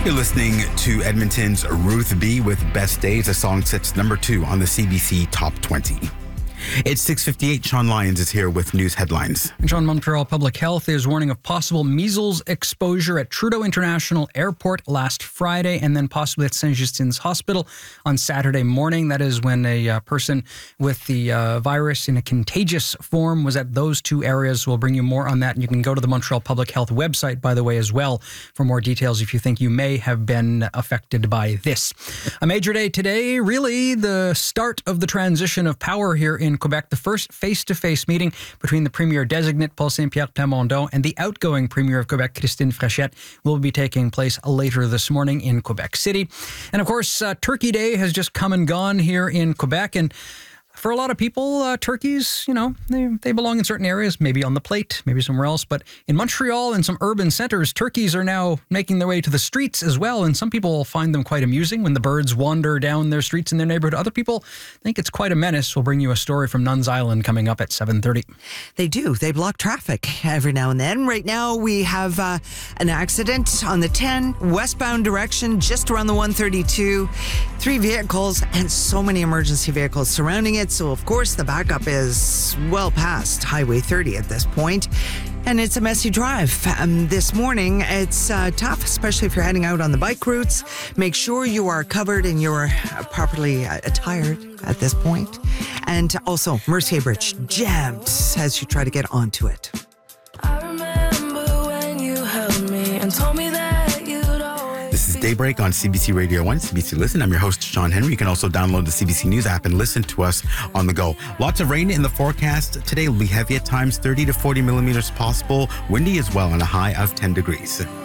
You're listening to Edmonton's Ruth B with Best Days. The song sits number 2 on the CBC Top 20. It's 6:58. Sean Lyons is here with news headlines. John, Montreal Public Health is warning of possible measles exposure at Trudeau International Airport last Friday and then possibly at Saint-Justin's Hospital on Saturday morning. That is when a person with the virus in a contagious form was at those two areas. We'll bring you more on that. And you can go to the Montreal Public Health website, by the way, as well, for more details if you think you may have been affected by this. A major day today, really the start of the transition of power here in Quebec. The first face-to-face meeting between the Premier-designate Paul Saint-Pierre Plamondon and the outgoing Premier of Quebec, Christine Frechette, will be taking place later this morning in Quebec City. And of course, Turkey Day has just come and gone here in Quebec, and for a lot of people, turkeys, they belong in certain areas, maybe on the plate, maybe somewhere else. But in Montreal and some urban centers, turkeys are now making their way to the streets as well. And some people find them quite amusing when the birds wander down their streets in their neighborhood. Other people think it's quite a menace. We'll bring you a story from Nuns Island coming up at 7:30. They do. They block traffic every now and then. Right now, we have an accident on the 10 westbound direction, just around the 132. 3 vehicles and so many emergency vehicles surrounding it. So, of course, the backup is well past Highway 30 at this point. And it's a messy drive. This morning, it's tough, especially if you're heading out on the bike routes. Make sure you are covered and you're properly attired at this point. And also, Mercier Bridge jammed as you try to get onto it. I remember when you held me and told me that This is Daybreak on CBC Radio 1, CBC Listen. I'm your host, Sean Henry. You can also download the CBC News app and listen to us on the go. Lots of rain in the forecast. Today will be heavy at times, 30 to 40 millimeters possible. Windy as well, and a high of 10 degrees.